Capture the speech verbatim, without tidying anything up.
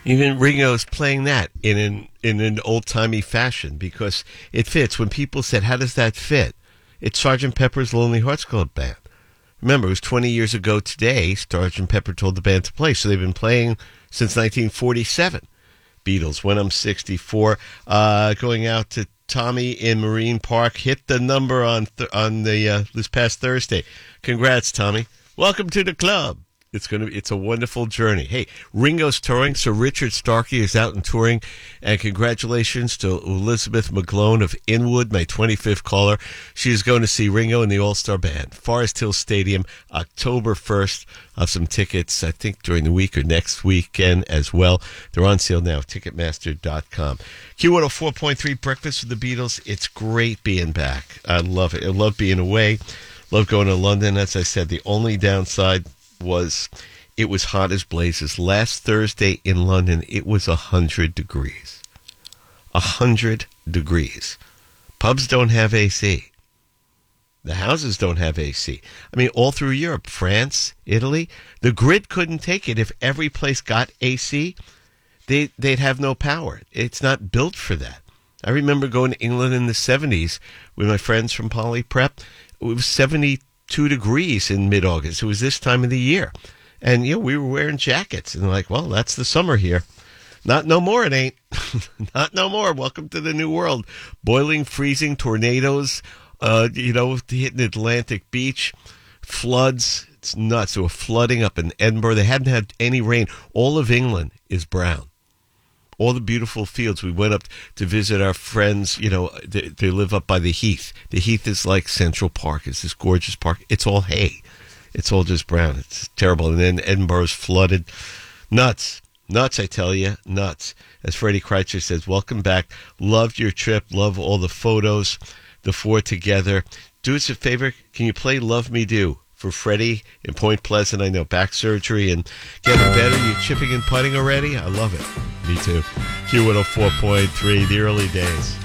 Even Ringo's playing that in an in an old timey fashion because it fits. When people said, "How does that fit?" It's Sergeant Pepper's Lonely Hearts Club Band. Remember, it was twenty years ago today. Sergeant Pepper told the band to play, so they've been playing since nineteen forty-seven. Beatles. When I'm sixty-four, uh, going out to Tommy in Marine Park. Hit the number on th- on the uh, this past Thursday. Congrats, Tommy. Welcome to the club. It's gonna. It's a wonderful journey. Hey, Ringo's touring, so Richard Starkey is out and touring, and congratulations to Elizabeth McGlone of Inwood, my twenty-fifth caller. She is going to see Ringo and the All-Star Band, Forest Hill Stadium, October first. Of some tickets, I think during the week or next weekend as well. They're on sale now. Ticketmaster dot com. Q one oh four point three Breakfast with the Beatles. It's great being back. I love it. I love being away. Love going to London. As I said, the only downside was it was hot as blazes. Last Thursday in London, it was one hundred degrees. one hundred degrees. Pubs don't have A C. The houses don't have A C. I mean, all through Europe, France, Italy, the grid couldn't take it. If every place got A C, they, they'd have no power. It's not built for that. I remember going to England in the seventies with my friends from Poly Prep. It was seventy-two degrees in mid-August. It was this time of the year. And, you know, we were wearing jackets. And like, well, that's the summer here. Not no more, it ain't. Not no more. Welcome to the new world. Boiling, freezing, tornadoes, uh, you know, hitting Atlantic Beach, floods. It's nuts. There were flooding up in Edinburgh. They hadn't had any rain. All of England is brown. All the beautiful fields. We went up to visit our friends, you know, they, they live up by the Heath. The Heath is like Central Park. It's this gorgeous park. It's all hay. It's all just brown. It's terrible. And then Edinburgh's flooded. Nuts. Nuts, I tell you. Nuts. As Freddie Kreitzer says, welcome back. Loved your trip. Love all the photos. The four together. Do us a favor. Can you play Love Me Do for Freddie in Point Pleasant? I know back surgery and getting better. You chipping and putting already? I love it. Me too. Q one oh four point three, the early days.